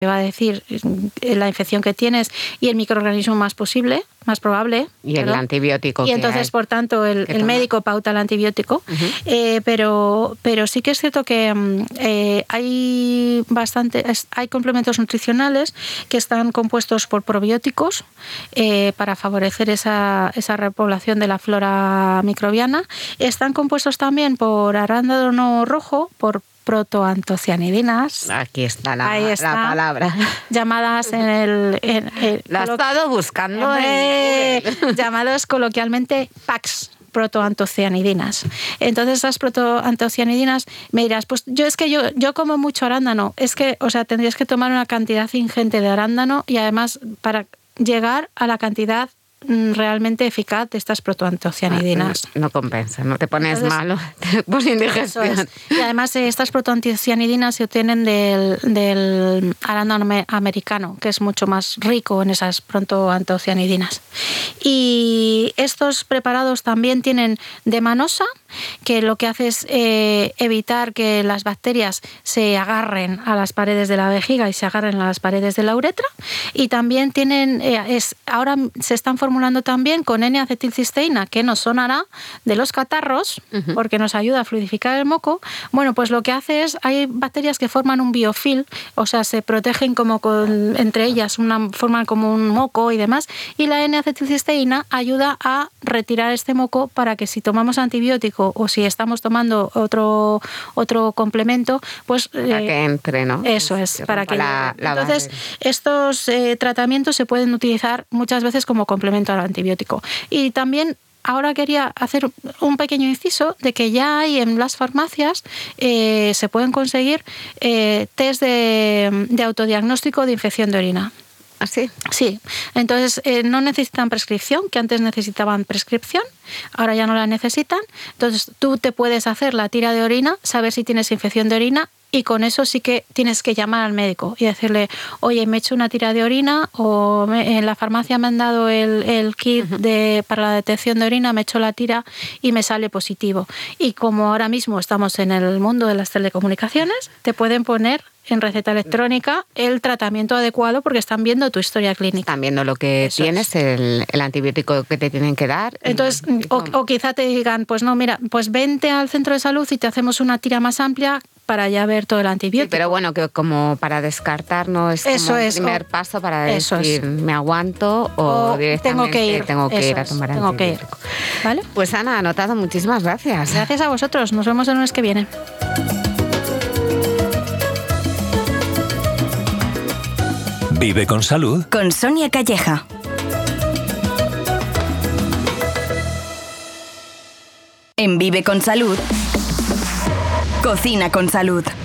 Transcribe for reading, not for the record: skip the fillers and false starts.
va a decir la infección que tienes y el microorganismo más probable. Y el antibiótico. Y entonces, por tanto, el médico pauta el antibiótico. Pero sí que es cierto que hay complementos nutricionales que están compuestos por probióticos para favorecer esa repoblación de la flora microbiana. Están compuestos también por arándano rojo, por protoantocianidinas. Aquí está la palabra. Llamadas en el... La he estado buscando. Llamados coloquialmente PACs, protoantocianidinas. Entonces, esas protoantocianidinas, me dirás, pues yo como mucho arándano. Es que, tendrías que tomar una cantidad ingente de arándano y además para llegar a la cantidad realmente eficaz de estas protoantocianidinas. No compensa, no te pones malo, te pones indigestión. Y además estas protoantocianidinas se obtienen del arándano americano, que es mucho más rico en esas protoantocianidinas. Y estos preparados también tienen demanosa, que lo que hace es evitar que las bacterias se agarren a las paredes de la vejiga y se agarren a las paredes de la uretra. Y también tienen, ahora se están formulando también con N-acetilcisteína, que nos sonará de los catarros, porque nos ayuda a fluidificar el moco. Bueno, pues lo que hace es, hay bacterias que forman un biofilm, se protegen como entre ellas, forman como un moco y demás, y la N-acetilcisteína ayuda a retirar este moco para que si tomamos antibiótico o si estamos tomando otro complemento, pues... para que entre, ¿no? Eso es, para que... Entonces, estos tratamientos se pueden utilizar muchas veces como complemento al antibiótico. Y también ahora quería hacer un pequeño inciso de que ya hay en las farmacias, se pueden conseguir test de autodiagnóstico de infección de orina. ¿Ah, sí? Sí. Entonces, no necesitan prescripción, que antes necesitaban prescripción, ahora ya no la necesitan. Entonces, tú te puedes hacer la tira de orina, saber si tienes infección de orina, y con eso sí que tienes que llamar al médico y decirle, oye, me he hecho una tira de orina, o en la farmacia me han dado el kit para la detección de orina, me he hecho la tira y me sale positivo. Y como ahora mismo estamos en el mundo de las telecomunicaciones, te pueden poner en receta electrónica el tratamiento adecuado porque están viendo tu historia clínica. Están viendo lo que tienes, el antibiótico que te tienen que dar. Entonces, o quizá te digan, pues no, mira, pues vente al centro de salud y te hacemos una tira más amplia para ya ver todo el antibiótico. Sí, pero bueno, que como para descartar, no es como el primer paso para decir, me aguanto o directamente tengo que ir a tomar antibiótico. ¿Vale? Pues Ana, anotado, muchísimas gracias. Gracias a vosotros, nos vemos el lunes que viene. Vive con salud. Con Sonia Calleja. En Vive con Salud. Cocina con salud.